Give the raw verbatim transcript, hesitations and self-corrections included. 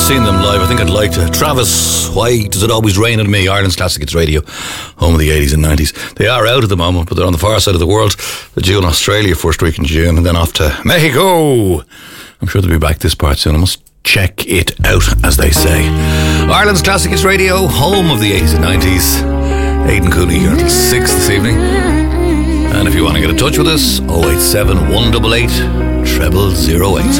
seen them live. I think I'd like to. Travis, why does it always rain on me? Ireland's Classic Hits Radio, home of the eighties and nineties. They are out at the moment, but they're on the far side of the world. They're due in Australia first week in June, and then off to Mexico. I'm sure they'll be back this part soon. I must check it out, as they say. Ireland's Classic Hits Radio, home of the eighties and nineties. Aidan Cooney here until six this evening. And if you want to get in touch with us, oh eight seven, one eight eight, zero zero zero eight.